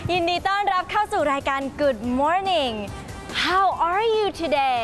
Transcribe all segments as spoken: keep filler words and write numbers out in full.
ยินดีต้อนรับเข้าสู่รายการ Good Morning How are you today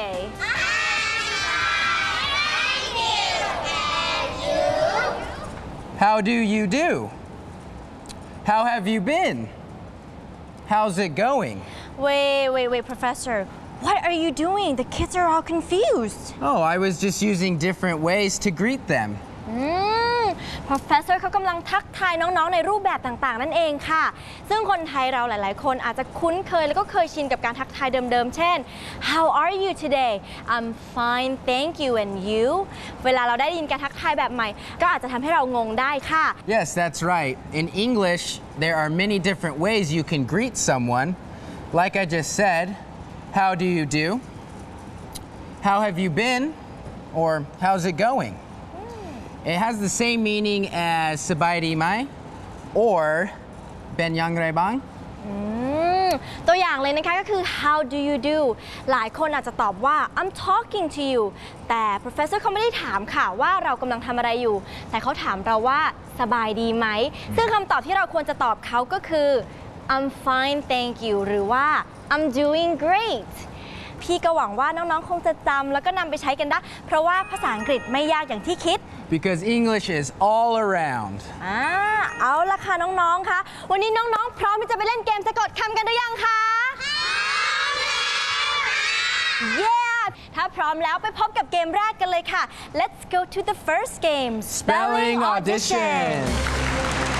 How do you do? How have you been? How's it going? Wait wait wait Professor What are you doing? The kids are all confused Oh, I was just using different ways to greet them. อืม Professor เขากำลังทักทายน้องๆในรูปแบบต่างๆนั่นเองค่ะซึ่งคนไทยเราหลายๆคนอาจจะคุ้นเคยแล้วก็เคยชินกับการทักทายเดิมๆเช่น How are you today? I'm fine thank you and you เวลาเราได้ยินการทักทายแบบใหม่ก็อาจจะทำให้เรางงได้ค่ะ Yes, that's right. In English, there are many different ways you can greet someone. Like I just said, how do you do? How have you been? Or how's it going?It has the same meaning as สบายดีไหม or เป็นอย่างไรบ้างตัวอย่างเลยนะคะก็คือ how do you do หลายคนอาจจะตอบว่า I'm talking to you แต่ professor เขาไม่ได้ถามค่ะว่าเรากำลังทำอะไรอยู่แต่เขาถามเราว่าสบายดีไหมซึ่งคำตอบที่เราควรจะตอบเขาก็คือ I'm fine thank you หรือว่า I'm doing greatพี่ก็หวังว่าน้องๆคงจะจำแล้วก็นำไปใช้กันได้เพราะว่าภาษาอังกฤษไม่ยากอย่างที่คิด Because English is all around อ่าเอาละค่ะน้องๆคะวันนี้น้องๆพร้อมที่จะไปเล่นเกมสะกดคำกันหรือยังคะพร้อมแล้ว Yeah ถ้าพร้อมแล้วไปพบกับเกมแรกกันเลยค่ะ Let's go to the first game Spelling Audition